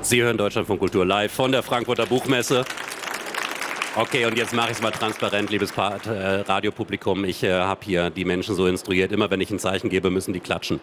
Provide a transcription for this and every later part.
Sie hören Deutschlandfunk Kultur live von der Frankfurter Buchmesse. Okay, und jetzt mache ich es mal transparent, liebes Radiopublikum. Ich habe hier die Menschen so instruiert, immer wenn ich ein Zeichen gebe, müssen die klatschen.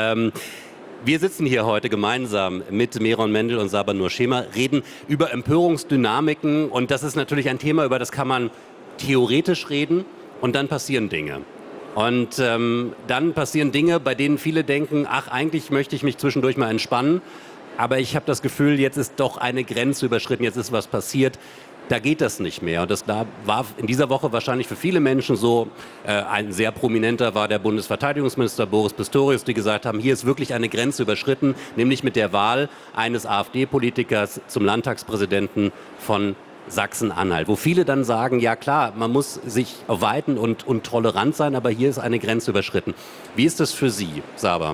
Wir sitzen hier heute gemeinsam mit Meron Mendel und Saba Nurshema, reden über Empörungsdynamiken. Und das ist natürlich ein Thema, über das kann man theoretisch reden und dann passieren Dinge. Und dann passieren Dinge, bei denen viele denken, ach, eigentlich möchte ich mich zwischendurch mal entspannen. Aber ich habe das Gefühl, jetzt ist doch eine Grenze überschritten, jetzt ist was passiert. Da geht das nicht mehr. Und das war in dieser Woche wahrscheinlich für viele Menschen so. Ein sehr prominenter war der Bundesverteidigungsminister Boris Pistorius, die gesagt haben, hier ist wirklich eine Grenze überschritten, nämlich mit der Wahl eines AfD-Politikers zum Landtagspräsidenten von Sachsen-Anhalt. Wo viele dann sagen, ja klar, man muss sich weiten und tolerant sein, aber hier ist eine Grenze überschritten. Wie ist das für Sie, Saba?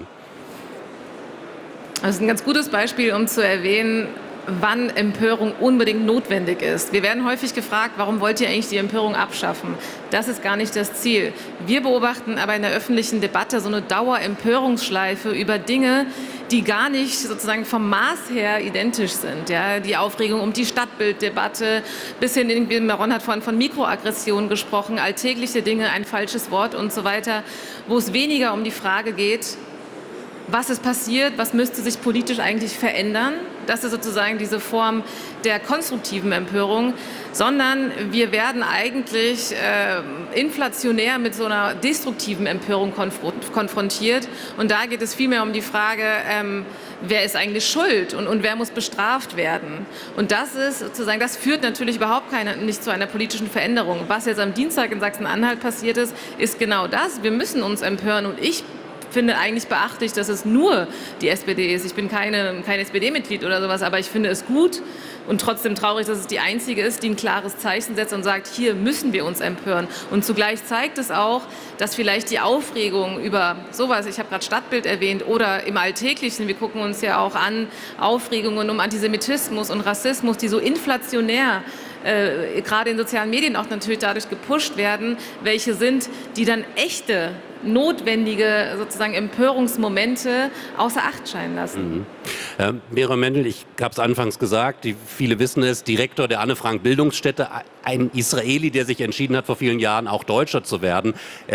Das ist ein ganz gutes Beispiel, um zu erwähnen, wann Empörung unbedingt notwendig ist. Wir werden häufig gefragt, warum wollt ihr eigentlich die Empörung abschaffen? Das ist gar nicht das Ziel. Wir beobachten aber in der öffentlichen Debatte so eine Dauerempörungsschleife über Dinge, die gar nicht sozusagen vom Maß her identisch sind. Ja, die Aufregung um die Stadtbilddebatte, bis hin, Meron hat vorhin von Mikroaggressionen gesprochen, alltägliche Dinge, ein falsches Wort und so weiter, wo es weniger um die Frage geht, was ist passiert, was müsste sich politisch eigentlich verändern. Das ist sozusagen diese Form der konstruktiven Empörung, sondern wir werden eigentlich inflationär mit so einer destruktiven Empörung konfrontiert. Und da geht es vielmehr um die Frage, wer ist eigentlich schuld und wer muss bestraft werden. Und das ist sozusagen, das führt natürlich überhaupt nicht zu einer politischen Veränderung. Was jetzt am Dienstag in Sachsen-Anhalt passiert ist, ist genau das. Wir müssen uns empören und ich finde eigentlich beachtlich, dass es nur die SPD ist. Ich bin kein SPD-Mitglied oder sowas, aber ich finde es gut und trotzdem traurig, dass es die einzige ist, die ein klares Zeichen setzt und sagt, hier müssen wir uns empören. Und zugleich zeigt es auch, dass vielleicht die Aufregung über sowas, ich habe gerade Stadtbild erwähnt, oder im Alltäglichen, wir gucken uns ja auch an, Aufregungen um Antisemitismus und Rassismus, die so inflationär gerade in sozialen Medien auch natürlich dadurch gepusht werden, welche sind, die dann echte, notwendige sozusagen Empörungsmomente außer Acht scheinen lassen. Meron Mendel, ich habe es anfangs gesagt, viele wissen es, Direktor der Anne-Frank-Bildungsstätte, ein Israeli, der sich entschieden hat, vor vielen Jahren auch Deutscher zu werden.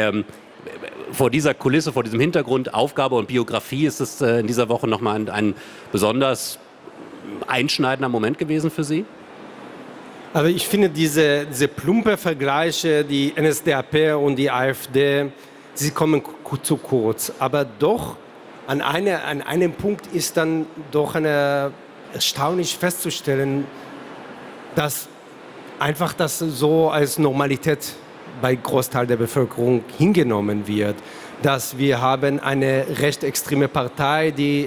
Vor dieser Kulisse, vor diesem Hintergrund, Aufgabe und Biografie, ist es in dieser Woche nochmal ein besonders einschneidender Moment gewesen für Sie? Aber ich finde diese plumpe Vergleiche, die NSDAP und die AfD, sie kommen zu kurz. Aber doch an einem Punkt ist dann doch erstaunlich festzustellen, dass einfach das so als Normalität bei Großteil der Bevölkerung hingenommen wird. Dass wir haben eine rechtsextreme Partei, die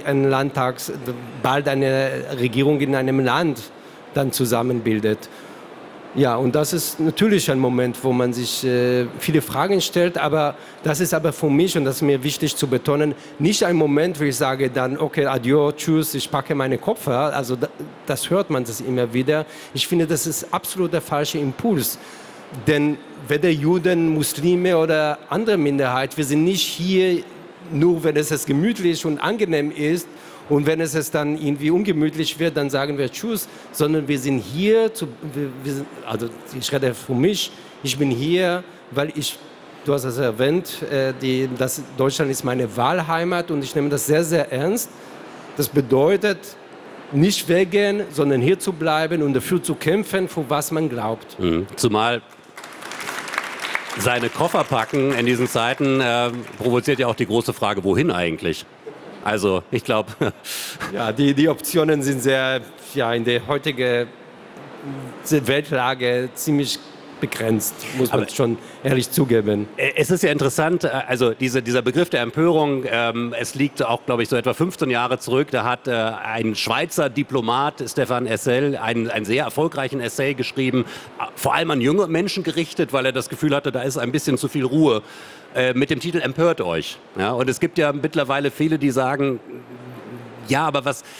bald eine Regierung in einem Land dann zusammenbildet. Ja, und das ist natürlich ein Moment, wo man sich viele Fragen stellt, aber das ist aber für mich, und das ist mir wichtig zu betonen, nicht ein Moment, wo ich sage dann, okay, adieu, tschüss, ich packe meine Koffer. Also das hört man das immer wieder. Ich finde, das ist absolut der falsche Impuls. Denn weder Juden, Muslime oder andere Minderheit, wir sind nicht hier nur, wenn es gemütlich und angenehm ist. Und wenn es dann irgendwie ungemütlich wird, dann sagen wir Tschüss, sondern wir sind hier, also ich rede für mich, ich bin hier, weil du hast es erwähnt, Deutschland ist meine Wahlheimat und ich nehme das sehr, sehr ernst. Das bedeutet, nicht weggehen, sondern hier zu bleiben und dafür zu kämpfen, für was man glaubt. Zumal seine Koffer packen in diesen Zeiten provoziert ja auch die große Frage, wohin eigentlich? Also, ich glaube... Ja, die Optionen sind in der heutigen Weltlage ziemlich begrenzt, muss man schon ehrlich zugeben. Es ist ja interessant, also dieser Begriff der Empörung, es liegt auch, glaube ich, so etwa 15 Jahre zurück. Da hat ein Schweizer Diplomat, Stefan Hessel, einen sehr erfolgreichen Essay geschrieben, vor allem an junge Menschen gerichtet, weil er das Gefühl hatte, da ist ein bisschen zu viel Ruhe, mit dem Titel Empört euch. Ja, und es gibt ja mittlerweile viele, die sagen, Ja, aber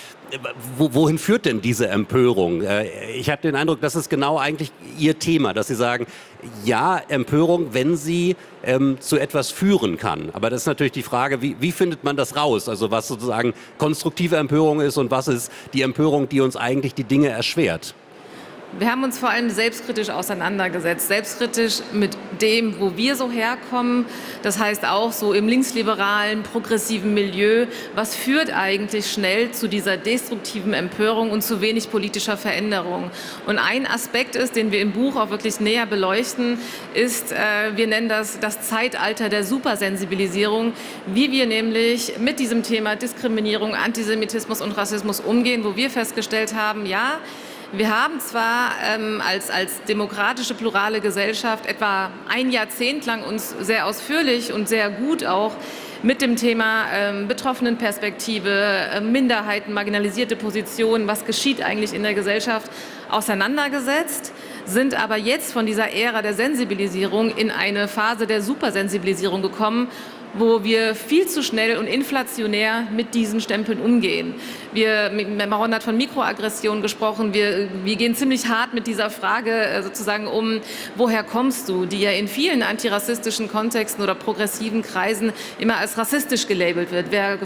wohin führt denn diese Empörung? Ich habe den Eindruck, das ist genau eigentlich Ihr Thema, dass Sie sagen, ja, Empörung, wenn sie zu etwas führen kann. Aber das ist natürlich die Frage, wie findet man das raus? Also was sozusagen konstruktive Empörung ist und was ist die Empörung, die uns eigentlich die Dinge erschwert? Wir haben uns vor allem selbstkritisch auseinandergesetzt, selbstkritisch mit dem, wo wir so herkommen. Das heißt auch so im linksliberalen, progressiven Milieu. Was führt eigentlich schnell zu dieser destruktiven Empörung und zu wenig politischer Veränderung? Und ein Aspekt ist, den wir im Buch auch wirklich näher beleuchten, ist, wir nennen das Zeitalter der Supersensibilisierung, wie wir nämlich mit diesem Thema Diskriminierung, Antisemitismus und Rassismus umgehen, wo wir festgestellt haben, ja, wir haben zwar als demokratische, plurale Gesellschaft etwa ein Jahrzehnt lang uns sehr ausführlich und sehr gut auch mit dem Thema Betroffenenperspektive, Minderheiten, marginalisierte Positionen, was geschieht eigentlich in der Gesellschaft, auseinandergesetzt, sind aber jetzt von dieser Ära der Sensibilisierung in eine Phase der Supersensibilisierung gekommen, wo wir viel zu schnell und inflationär mit diesen Stempeln umgehen. Maron hat von Mikroaggression gesprochen. Wir gehen ziemlich hart mit dieser Frage sozusagen um, woher kommst du, die ja in vielen antirassistischen Kontexten oder progressiven Kreisen immer als rassistisch gelabelt wird. Wer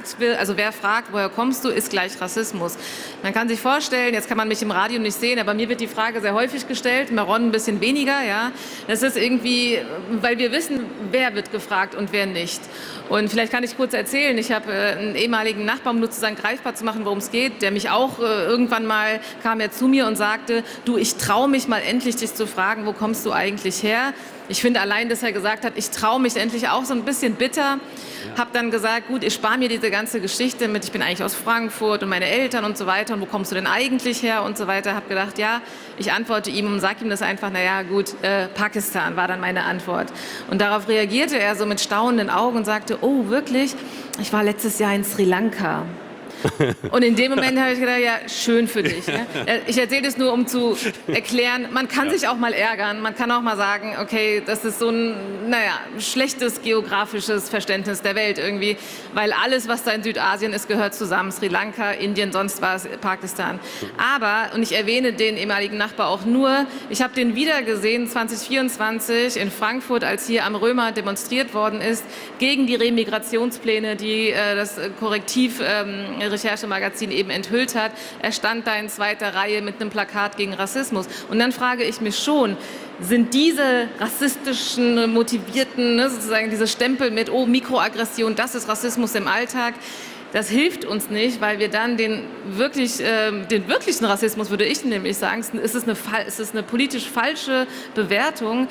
fragt, woher kommst du, ist gleich Rassismus. Man kann sich vorstellen, jetzt kann man mich im Radio nicht sehen, aber mir wird die Frage sehr häufig gestellt, Maron ein bisschen weniger, ja. Das ist irgendwie, weil wir wissen, wer wird gefragt und wer nicht. Und vielleicht kann ich kurz erzählen, ich habe einen ehemaligen Nachbarn, um sozusagen greifbar zu machen, worum es geht, der mich auch irgendwann mal, kam er zu mir und sagte, du, ich traue mich mal endlich, dich zu fragen, wo kommst du eigentlich her? Ich finde allein, dass er gesagt hat, ich traue mich endlich auch, so ein bisschen bitter. Habe dann gesagt, gut, ich spare mir diese ganze Geschichte mit, ich bin eigentlich aus Frankfurt und meine Eltern und so weiter und wo kommst du denn eigentlich her und so weiter. Habe gedacht, ja, ich antworte ihm und sage ihm das einfach, naja gut, Pakistan war dann meine Antwort. Und darauf reagierte er so mit staunenden Augen und sagte, oh wirklich, ich war letztes Jahr in Sri Lanka. Und in dem Moment habe ich gedacht, ja, schön für dich. Ja? Ich erzähle das nur, um zu erklären, man kann sich auch mal ärgern, man kann auch mal sagen, okay, das ist so ein, schlechtes geografisches Verständnis der Welt irgendwie, weil alles, was da in Südasien ist, gehört zusammen. Sri Lanka, Indien, sonst was, Pakistan. Aber, und ich erwähne den ehemaligen Nachbar auch nur, ich habe den wieder gesehen 2024 in Frankfurt, als hier am Römer demonstriert worden ist, gegen die Remigrationspläne, die das Korrektiv Recherchemagazin eben enthüllt hat. Er stand da in zweiter Reihe mit einem Plakat gegen Rassismus. Und dann frage ich mich schon, sind diese rassistischen, motivierten, sozusagen diese Stempel mit, oh, Mikroaggression, das ist Rassismus im Alltag, das hilft uns nicht, weil wir dann den wirklichen Rassismus, würde ich nämlich sagen, es ist eine politisch falsche Bewertung,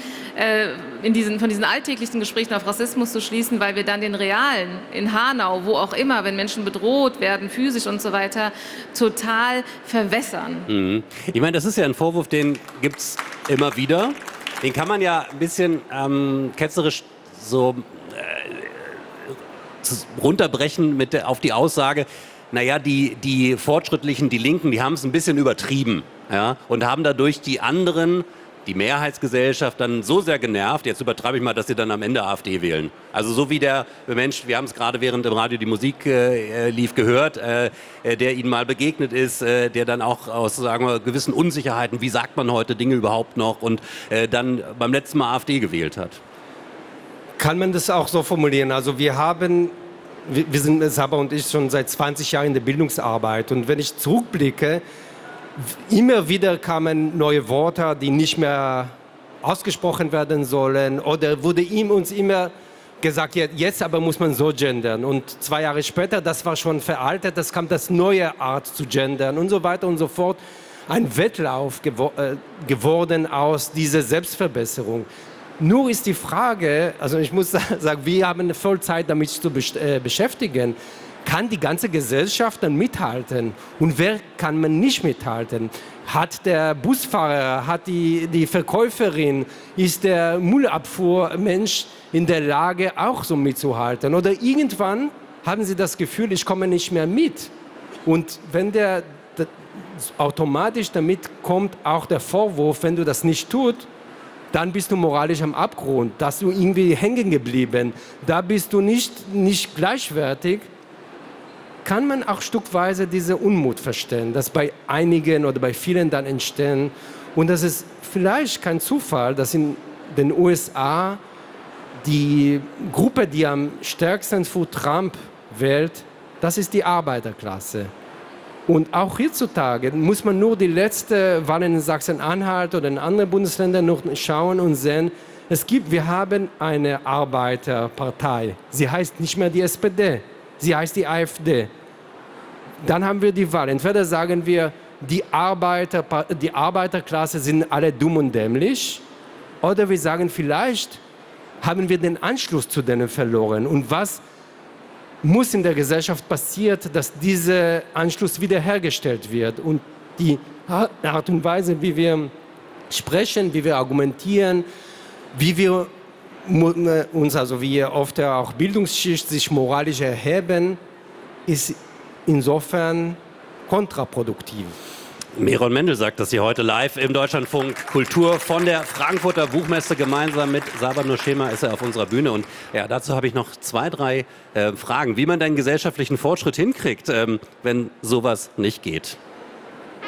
von diesen alltäglichen Gesprächen auf Rassismus zu schließen, weil wir dann den realen, in Hanau, wo auch immer, wenn Menschen bedroht werden, physisch und so weiter, total verwässern. Mhm. Ich meine, das ist ja ein Vorwurf, den gibt es immer wieder. Den kann man ja ein bisschen ketzerisch so runterbrechen auf die Aussage, naja, die Fortschrittlichen, die Linken, die haben es ein bisschen übertrieben, ja, und haben dadurch die anderen, die Mehrheitsgesellschaft dann so sehr genervt, jetzt übertreibe ich mal, dass sie dann am Ende AfD wählen. Also so wie der Mensch, wir haben es gerade während im Radio die Musik lief gehört, der ihnen mal begegnet ist, der dann auch aus, sagen wir, gewissen Unsicherheiten, wie sagt man heute Dinge überhaupt noch, und dann beim letzten Mal AfD gewählt hat. Kann man das auch so formulieren? Also wir sind, Saba und ich, schon seit 20 Jahren in der Bildungsarbeit. Und wenn ich zurückblicke, immer wieder kamen neue Worte, die nicht mehr ausgesprochen werden sollen. Oder wurde uns immer gesagt, jetzt aber muss man so gendern. Und 2 Jahre später, das war schon veraltet, das kam das neue Art zu gendern und so weiter und so fort. Ein Wettlauf geworden aus dieser Selbstverbesserung. Nur ist die Frage, also ich muss sagen, wir haben voll Zeit damit zu beschäftigen. Kann die ganze Gesellschaft dann mithalten? Und wer kann man nicht mithalten? Hat der Busfahrer, hat die Verkäuferin, ist der Müllabfuhrmensch in der Lage, auch so mitzuhalten? Oder irgendwann haben sie das Gefühl, ich komme nicht mehr mit. Und wenn automatisch damit kommt auch der Vorwurf, wenn du das nicht tust, dann bist du moralisch am Abgrund, dass du irgendwie hängen geblieben, da bist du nicht gleichwertig. kann man auch stückweise diese Unmut verstehen, dass bei einigen oder bei vielen dann entstehen. Und das ist vielleicht kein Zufall, dass in den USA die Gruppe, die am stärksten für Trump wählt, das ist die Arbeiterklasse. Und auch heutzutage muss man nur die letzte Wahl in Sachsen-Anhalt oder in anderen Bundesländern noch schauen und sehen, wir haben eine Arbeiterpartei. Sie heißt nicht mehr die SPD, sie heißt die AfD. Dann haben wir die Wahl. Entweder sagen wir, die Arbeiterklasse sind alle dumm und dämlich, oder wir sagen, vielleicht haben wir den Anschluss zu denen verloren. Und was muss in der Gesellschaft passieren, dass dieser Anschluss wiederhergestellt wird? Und die Art und Weise, wie wir sprechen, wie wir argumentieren, wie wir uns, also wie oft auch Bildungsschicht sich moralisch erheben, ist insofern kontraproduktiv. Meron Mendel sagt, dass sie heute live im Deutschlandfunk Kultur von der Frankfurter Buchmesse gemeinsam mit Saba Nurchema ist er auf unserer Bühne. Und ja, dazu habe ich noch 2, 3 Fragen, wie man den gesellschaftlichen Fortschritt hinkriegt, wenn sowas nicht geht.